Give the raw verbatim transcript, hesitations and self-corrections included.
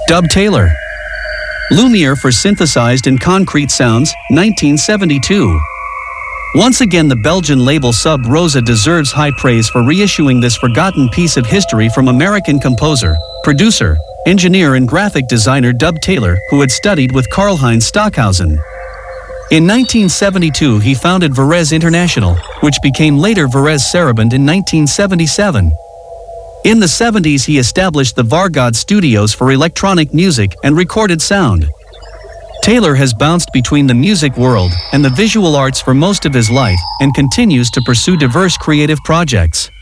Dub Taylor. Lumiere for Synthesized and Concrete Sounds, nineteen seventy-two. Once again, the Belgian label Sub Rosa deserves high praise for reissuing this forgotten piece of history from American composer, producer, engineer and graphic designer Dub Taylor, who had studied with Karlheinz Stockhausen. In nineteen seventy-two he founded Varese International, which became later Varese Sarabande in nineteen seventy-seven. In the seventies he established the Vargad Studios for electronic music and recorded sound. Taylor has bounced between the music world and the visual arts for most of his life and continues to pursue diverse creative projects.